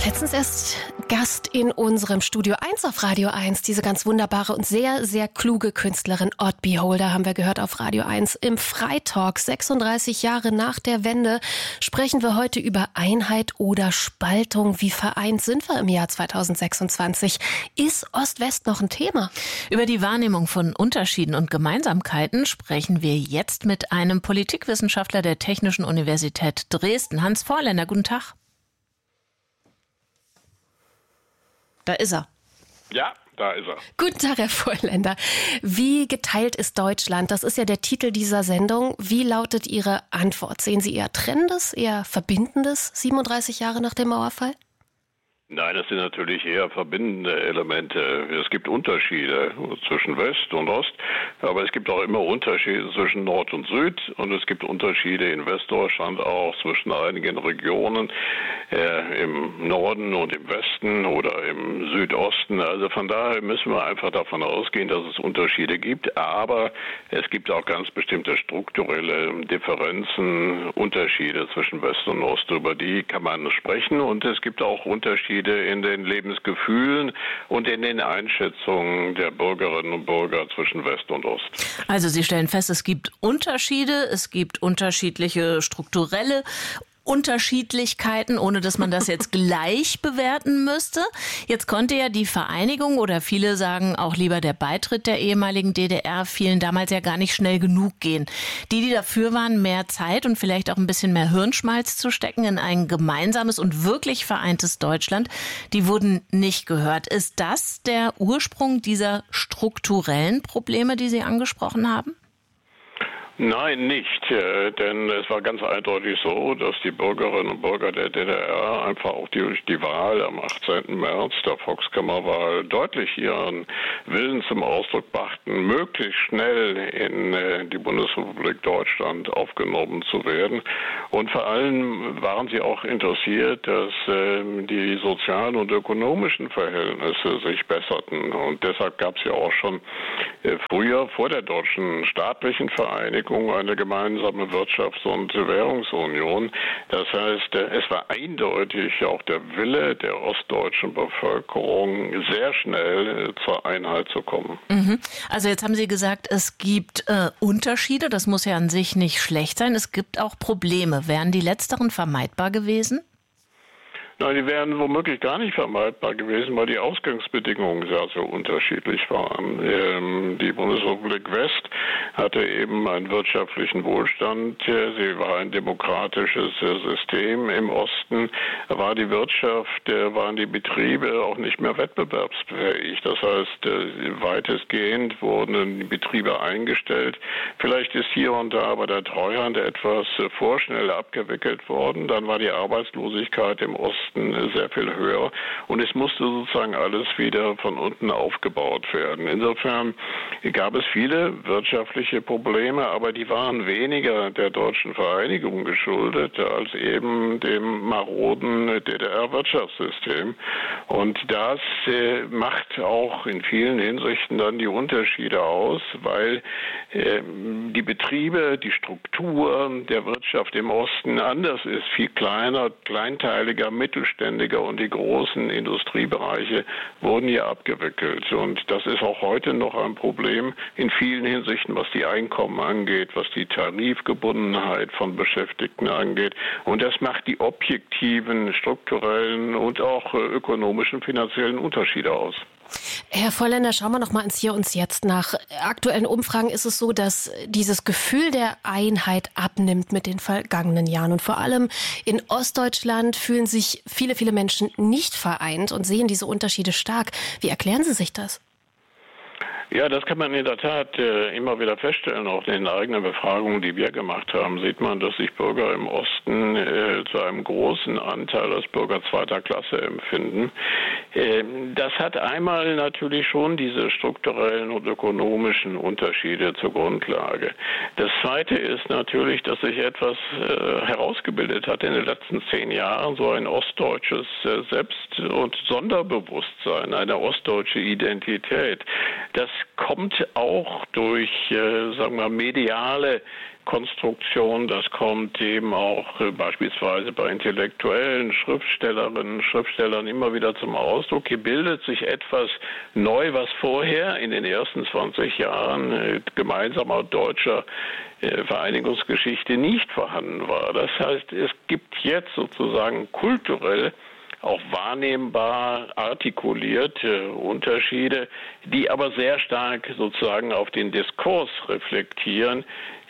Letztens erst Gast in unserem Studio 1 auf Radio 1. Diese ganz wunderbare und sehr, sehr kluge Künstlerin Odd Beholder haben wir gehört auf Radio 1 im Freitalk. 36 Jahre nach der Wende sprechen wir heute über Einheit oder Spaltung. Wie vereint sind wir im Jahr 2026? Ist Ost-West noch ein Thema? Über die Wahrnehmung von Unterschieden und Gemeinsamkeiten sprechen wir jetzt mit einem Politikwissenschaftler der Technischen Universität Dresden, Hans Vorländer. Guten Tag. Da ist er. Ja, da ist er. Guten Tag, Herr Vorländer. Wie geteilt ist Deutschland? Das ist ja der Titel dieser Sendung. Wie lautet Ihre Antwort? Sehen Sie eher Trennendes, eher Verbindendes 37 Jahre nach dem Mauerfall? Nein, das sind natürlich eher verbindende Elemente. Es gibt Unterschiede zwischen West und Ost, aber es gibt auch immer Unterschiede zwischen Nord und Süd und es gibt Unterschiede in Westdeutschland auch zwischen einigen Regionen im Norden und im Westen oder im Südosten. Also von daher müssen wir einfach davon ausgehen, dass es Unterschiede gibt, aber es gibt auch ganz bestimmte strukturelle Differenzen, Unterschiede zwischen West und Ost. Über die kann man sprechen und es gibt auch Unterschiede in den Lebensgefühlen und in den Einschätzungen der Bürgerinnen und Bürger zwischen West und Ost. Also Sie stellen fest, es gibt Unterschiede, es gibt unterschiedliche strukturelle Unterschiedlichkeiten, ohne dass man das jetzt gleich bewerten müsste. Jetzt konnte ja die Vereinigung oder viele sagen auch lieber der Beitritt der ehemaligen DDR vielen damals ja gar nicht schnell genug gehen. Die dafür waren, mehr Zeit und vielleicht auch ein bisschen mehr Hirnschmalz zu stecken in ein gemeinsames und wirklich vereintes Deutschland, die wurden nicht gehört. Ist das der Ursprung dieser strukturellen Probleme, die Sie angesprochen haben? Nein, nicht, denn es war ganz eindeutig so, dass die Bürgerinnen und Bürger der DDR einfach auch durch die Wahl am 18. März, der Volkskammerwahl, deutlich ihren Willen zum Ausdruck brachten, möglichst schnell in die Bundesrepublik Deutschland aufgenommen zu werden. Und vor allem waren sie auch interessiert, dass die sozialen und ökonomischen Verhältnisse sich besserten. Und deshalb gab es ja auch schon früher, vor der deutschen staatlichen Vereinigung, eine gemeinsame Wirtschafts- und Währungsunion. Das heißt, es war eindeutig auch der Wille der ostdeutschen Bevölkerung, sehr schnell zur Einheit zu kommen. Also jetzt haben Sie gesagt, es gibt Unterschiede. Das muss ja an sich nicht schlecht sein. Es gibt auch Probleme. Wären die letzteren vermeidbar gewesen? Nein, die wären womöglich gar nicht vermeidbar gewesen, weil die Ausgangsbedingungen sehr, sehr unterschiedlich waren. Die Bundesrepublik West hatte eben einen wirtschaftlichen Wohlstand. Sie war ein demokratisches System. Im Osten war die Wirtschaft, waren die Betriebe auch nicht mehr wettbewerbsfähig. Das heißt, weitestgehend wurden die Betriebe eingestellt. Vielleicht ist hier und da aber der Treuhand etwas vorschnell abgewickelt worden. Dann war die Arbeitslosigkeit im Osten sehr viel höher und es musste sozusagen alles wieder von unten aufgebaut werden. Insofern gab es viele wirtschaftliche Probleme, aber die waren weniger der deutschen Vereinigung geschuldet als eben dem maroden DDR-Wirtschaftssystem. Und das macht auch in vielen Hinsichten dann die Unterschiede aus, weil die Betriebe, die Struktur der Wirtschaft im Osten anders ist, viel kleiner, kleinteiliger, mittelständiger und die großen Industriebereiche wurden hier abgewickelt. Und das ist auch heute noch ein Problem in vielen Hinsichten, was die Einkommen angeht, was die Tarifgebundenheit von Beschäftigten angeht. Und das macht die objektiven, strukturellen und auch ökonomischen, finanziellen Unterschiede aus. Herr Vorländer, schauen wir noch mal ins Hier und Jetzt. Nach aktuellen Umfragen ist es so, dass dieses Gefühl der Einheit abnimmt mit den vergangenen Jahren. Und vor allem in Ostdeutschland fühlen sich viele, viele Menschen nicht vereint und sehen diese Unterschiede stark. Wie erklären Sie sich das? Ja, das kann man in der Tat immer wieder feststellen. Auch in den eigenen Befragungen, die wir gemacht haben, sieht man, dass sich Bürger im Osten zu einem großen Anteil als Bürger zweiter Klasse empfinden. Das hat einmal natürlich schon diese strukturellen und ökonomischen Unterschiede zur Grundlage. Das Zweite ist natürlich, dass sich etwas herausgebildet hat in den letzten 10 Jahren, so ein ostdeutsches Selbst- und Sonderbewusstsein, eine ostdeutsche Identität. Das kommt auch durch, sagen wir, mediale Konstruktion, das kommt eben auch beispielsweise bei intellektuellen Schriftstellerinnen, Schriftstellern immer wieder zum Ausdruck. Hier bildet sich etwas neu, was vorher in den ersten 20 Jahren gemeinsamer deutscher Vereinigungsgeschichte nicht vorhanden war. Das heißt, es gibt jetzt sozusagen kulturell auch wahrnehmbar artikulierte Unterschiede, die aber sehr stark sozusagen auf den Diskurs reflektieren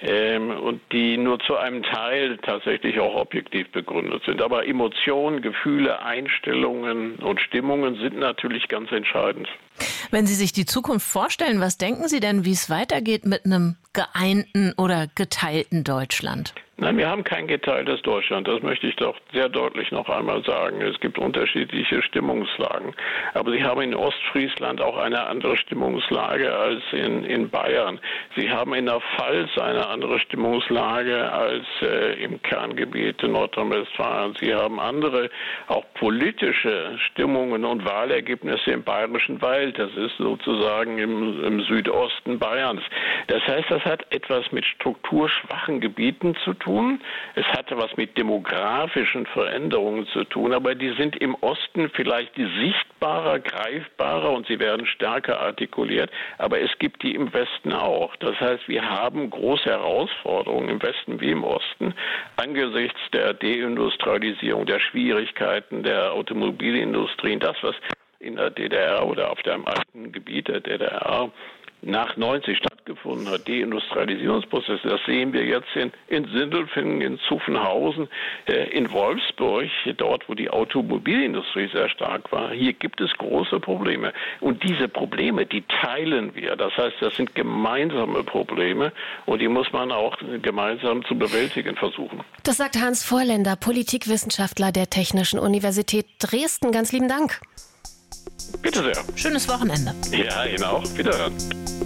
und die nur zu einem Teil tatsächlich auch objektiv begründet sind. Aber Emotionen, Gefühle, Einstellungen und Stimmungen sind natürlich ganz entscheidend. Wenn Sie sich die Zukunft vorstellen, was denken Sie denn, wie es weitergeht mit einem geeinten oder geteilten Deutschland? Nein, wir haben kein geteiltes Deutschland. Das möchte ich doch sehr deutlich noch einmal sagen. Es gibt unterschiedliche Stimmungslagen. Aber Sie haben in Ostfriesland auch eine andere Stimmungslage als in Bayern. Sie haben in der Pfalz eine andere Stimmungslage als im Kerngebiet Nordrhein-Westfalen. Sie haben andere, auch politische Stimmungen und Wahlergebnisse im Bayerischen Wald. Das ist sozusagen im Südosten Bayerns. Das heißt, das hat etwas mit strukturschwachen Gebieten zu tun. Es hatte was mit demografischen Veränderungen zu tun, aber die sind im Osten vielleicht sichtbarer, greifbarer und sie werden stärker artikuliert, aber es gibt die im Westen auch. Das heißt, wir haben große Herausforderungen im Westen wie im Osten angesichts der Deindustrialisierung, der Schwierigkeiten der Automobilindustrie, das, was in der DDR oder auf dem alten Gebiet der DDR nach 90 stattgefunden hat, Deindustrialisierungsprozess, das sehen wir jetzt in Sindelfingen, in Zuffenhausen, in Wolfsburg, dort, wo die Automobilindustrie sehr stark war. Hier gibt es große Probleme. Und diese Probleme, die teilen wir. Das heißt, das sind gemeinsame Probleme und die muss man auch gemeinsam zu bewältigen versuchen. Das sagt Hans Vorländer, Politikwissenschaftler der Technischen Universität Dresden. Ganz lieben Dank. Bitte sehr. Schönes Wochenende. Ja, Ihnen auch. Wiederhören.